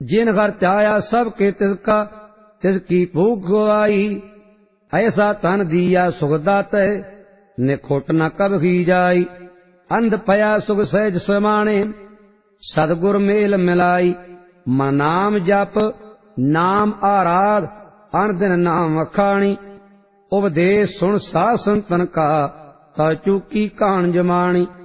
जिन घर त्याया सब के तिसका, तिसकी भूख गवाई। ऐसा तन दिया सुखदात, निखोट न कब ही जाई। अंध पया सुख सहज समाने, सदगुर मेल मिलाई। मन नाम जप नाम आराध, अन दिन नाम अखाणी। उपदेश सुन साध संतन का, ता चूकी कान जमाणी।